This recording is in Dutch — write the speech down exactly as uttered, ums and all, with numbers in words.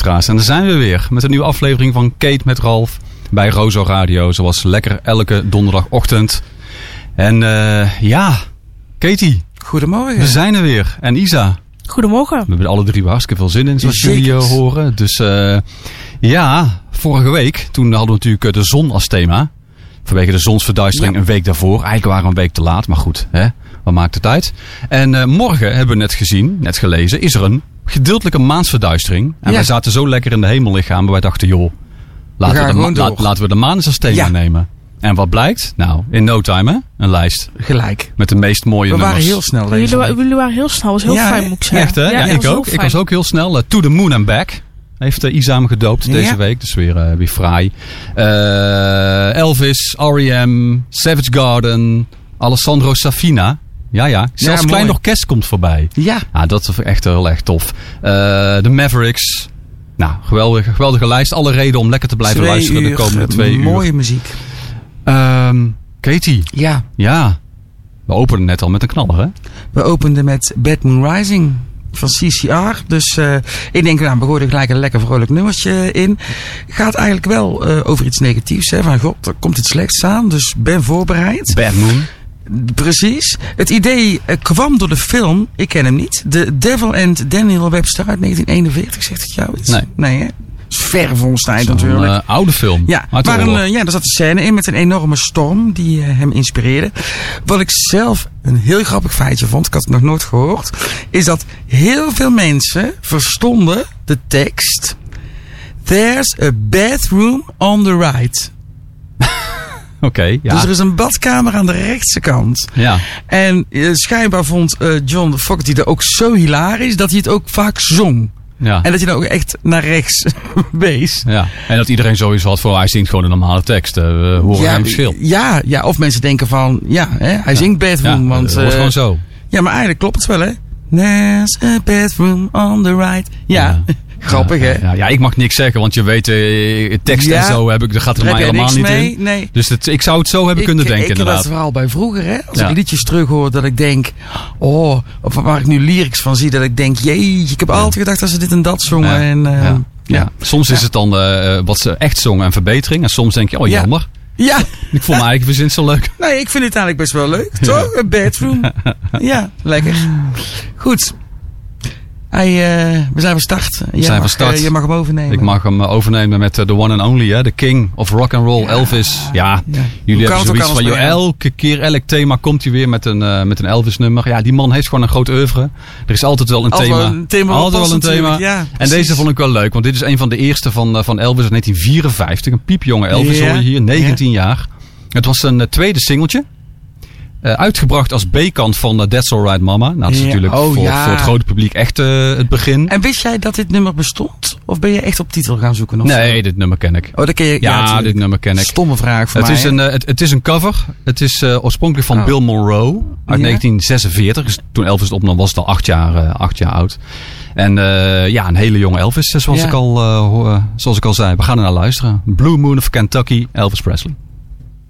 luisteraars. En daar zijn we weer met een nieuwe aflevering van Kate met Ralf bij Rozo Radio. Zoals lekker elke donderdagochtend. En uh, ja, Katie. Goedemorgen. We zijn er weer. En Isa. Goedemorgen. We hebben er alle drie hartstikke veel zin in, zoals Zeker. jullie uh, horen. Dus uh, ja, vorige week, toen hadden we natuurlijk de zon als thema. Vanwege de zonsverduistering ja. een week daarvoor. Eigenlijk waren we een week te laat, maar goed, hè? Wat maakt het uit? En uh, morgen hebben we net gezien, net gelezen, is er een gedeeltelijke maansverduistering. En ja. wij zaten zo lekker in de hemellichaam, maar wij dachten, joh, laten we, we, de, la, laten we de maan eens als thema ja. nemen. En wat blijkt? Nou, in no time, hè? Een lijst. Gelijk. Met de meest mooie we nummers. We waren heel snel. Jullie, wa- jullie waren heel snel. Dat was heel ja, fijn, moet ik zeggen. Echt, hè? Ja, ja, ja ik ook. Ik was ook heel snel. Uh, To the Moon and Back. Heeft uh, Isa hem gedoopt ja. deze week. Dus weer, uh, weer fraai. Uh, Elvis, R E M, Savage Garden, Alessandro Safina. Ja, ja. Zelfs ja, Klein Orkest komt voorbij. Ja. ja. Dat is echt heel erg tof. De uh, Mavericks. Nou, geweldige, geweldige lijst. Alle reden om lekker te blijven twee luisteren uur, de komende twee uur. Mooie muziek. Um, Katie. Ja. Ja. We openden net al met een knaller, hè? We openden met Bad Moon Rising van C C R. Dus uh, ik denk, nou, we gooien er gelijk een lekker vrolijk nummertje in. Gaat eigenlijk wel uh, over iets negatiefs. Hè? Van god, er komt iets slechts aan. Dus ben voorbereid. Bad Moon. Precies. Het idee uh, kwam door de film. Ik ken hem niet. The Devil and Daniel Webster uit negentien eenenveertig. Zegt het jou iets? Nee. Nee, hè? Ver voor ons tijd natuurlijk. Een uh, oude film. Ja, maar een, uh, ja, er zat een scène in met een enorme storm die uh, hem inspireerde. Wat ik zelf een heel grappig feitje vond, ik had het nog nooit gehoord, is dat heel veel mensen verstonden de tekst There's a bathroom on the right. Oké, okay, ja. Dus er is een badkamer aan de rechtse kant. Ja. En uh, schijnbaar vond uh, John Fogerty er ook zo hilarisch dat hij het ook vaak zong. Ja. En dat je dan ook echt naar rechts wees. Ja. En dat iedereen sowieso had voor hij zingt gewoon een normale tekst. Uh, we horen ja, geen verschil. Ja, ja, of mensen denken van, ja, hè, hij ja. zingt bathroom. Ja, want, dat wordt uh, gewoon zo. Ja, maar eigenlijk klopt het wel, hè. There's a bathroom on the right. Ja, ja. Grappig, ja, hè. Ja, ja, ik mag niks zeggen, want je weet, uh, tekst ja. en zo heb ik, daar gaat er mij helemaal niet mee? in. Nee. Dus het, ik zou het zo hebben ik, kunnen denken, ik inderdaad. Ik heb het vooral bij vroeger, hè. Als ja. ik liedjes terughoor, dat ik denk, oh, of waar ik nu lyrics van zie, dat ik denk, jee, ik heb ja. altijd gedacht dat ze dit en dat zongen. Ja. En, uh, ja. ja. Ja. Soms is het dan uh, wat ze echt zongen een verbetering. En soms denk je, oh jammer. Ja. ja. Ik vond mijn eigen verzin zo leuk. Nee, ik vind het eigenlijk best wel leuk. Toch? Ja. Een bedroom. Ja, lekker. Goed. Hij, uh, we zijn van start. We zijn van start. Uh, je mag hem overnemen. Ik mag hem overnemen met uh, the one and only, hè, de king of rock and roll, ja. Elvis. Ja, ja. jullie hebben zoiets van, joh, elke keer, elk thema komt hij weer met een, uh, met een Elvis nummer. Ja, die man heeft gewoon een groot oeuvre. Er is altijd wel een altijd thema. Wel een thema altijd wel een thema. Ja, en deze vond ik wel leuk, want dit is een van de eerste van, uh, van Elvis uit negentien vierenvijftig. Een piepjonge Elvis ja. hoor je hier, negentien ja. jaar. Het was een uh, tweede singeltje. Uh, uitgebracht als B-kant van uh, That's Alright Mama. Nou, dat is ja. natuurlijk oh, voor, ja. voor het grote publiek echt uh, het begin. En wist jij dat dit nummer bestond? Of ben je echt op titel gaan zoeken? Of nee, zo? dit nummer ken ik. Oh, dat ken je. Ja, ja dit nummer ken ik. Stomme vraag voor het mij. Is een, uh, het, het is een cover. Het is uh, oorspronkelijk van oh. Bill Monroe uit ja? negentien zesenveertig. Dus toen Elvis het opnam was het al acht jaar, uh, acht jaar oud. En uh, ja, een hele jonge Elvis, zoals, ja. ik al, uh, zoals ik al zei. We gaan er naar luisteren. Blue Moon of Kentucky, Elvis Presley.